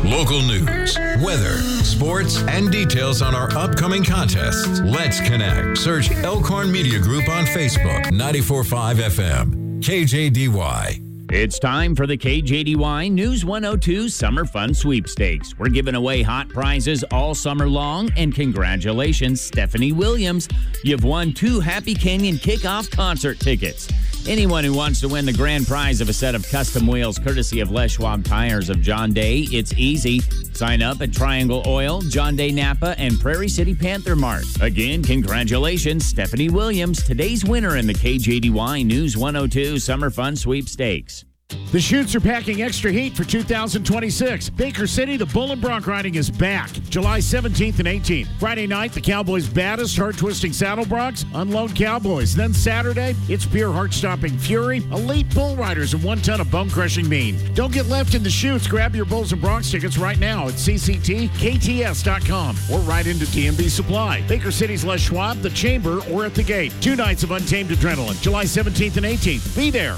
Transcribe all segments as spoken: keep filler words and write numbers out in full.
Local news, weather, sports, and details on our upcoming contests. Let's connect. Search Elkhorn Media Group on Facebook. ninety-four point five F M. K J D Y. It's time for the K J D Y News one oh two Summer Fun Sweepstakes. We're giving away hot prizes all summer long, and congratulations, Stephanie Williams. You've won two Happy Canyon Kickoff concert tickets. Anyone who wants to win the grand prize of a set of custom wheels courtesy of Les Schwab Tires of John Day, it's easy. Sign up at Triangle Oil, John Day Napa, and Prairie City Panther Mart. Again, congratulations, Stephanie Williams, today's winner in the K J D Y News one oh two Summer Fun Sweepstakes. The Chutes are packing extra heat for two thousand twenty-six. Baker City, the Bull and Bronc riding is back. July seventeenth and eighteenth. Friday night, the Cowboys' baddest, heart-twisting saddle broncs, Unload Cowboys. Then Saturday, it's pure heart-stopping fury, elite bull riders, and one ton of bone-crushing mean. Don't get left in the Chutes. Grab your Bulls and Broncs tickets right now at C C T K T S dot com or right into D M V Supply. Baker City's Les Schwab, the Chamber, or at the Gate. Two nights of Untamed Adrenaline, July seventeenth and eighteenth. Be there.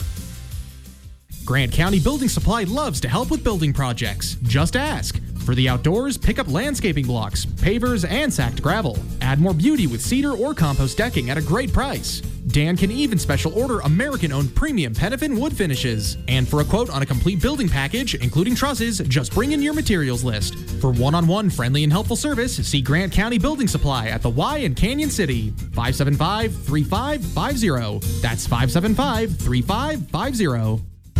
Grant County Building Supply loves to help with building projects. Just ask. For the outdoors, pick up landscaping blocks, pavers, and sacked gravel. Add more beauty with cedar or compost decking at a great price. Dan can even special order American-owned premium Penafin wood finishes. And for a quote on a complete building package, including trusses, just bring in your materials list. For one-on-one friendly and helpful service, see Grant County Building Supply at the Y in Canyon City. five seven five, three five five zero. That's five seven five, three five five zero.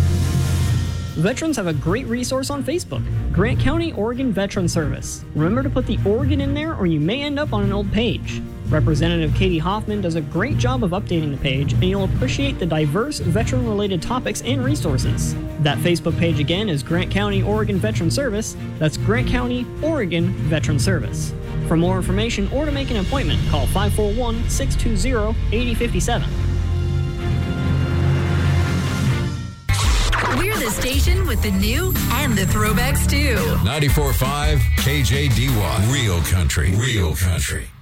Veterans have a great resource on Facebook, Grant County Oregon Veteran Service. Remember to put the Oregon in there or you may end up on an old page. Representative Katie Hoffman does a great job of updating the page, and you'll appreciate the diverse veteran-related topics and resources. That Facebook page again is Grant County Oregon Veteran Service. That's Grant County Oregon Veteran Service. For more information or to make an appointment, call five four one, six two zero, eight zero five seven. We're the station with the new and the throwbacks too. ninety-four point five K J D Y. Real country. Real country.